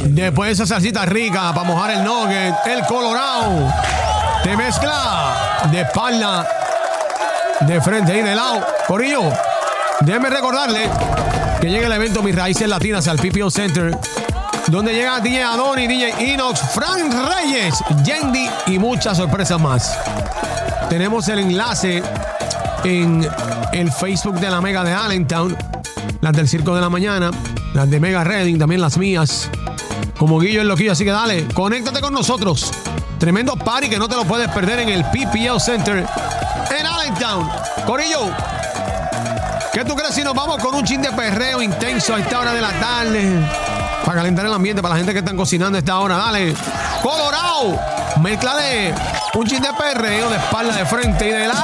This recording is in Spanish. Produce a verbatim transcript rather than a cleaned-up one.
Después de esa salsita rica para mojar el nugget, el Colorado te mezcla de espalda, de frente y de lado. Corillo, déjenme recordarle que llega el evento Mis Raíces Latinas al P P O Center, donde llega D J Adoni, D J Inox, Frank Reyes, Yendi y muchas sorpresas más. Tenemos el enlace en el Facebook de la Mega de Allentown, las del Circo de la Mañana, las de Mega Reading, también las mías, como Guillo el Loquillo. Así que dale, conéctate con nosotros. Tremendo party que no te lo puedes perder en el P P O Center en Allentown. Corillo, ¿qué tú crees si nos vamos con un chin de perreo intenso a esta hora de la tarde? Para calentar el ambiente para la gente que están cocinando a esta hora. Dale, Colorado, mezcla de un chin de perreo de espalda, de frente y de lado.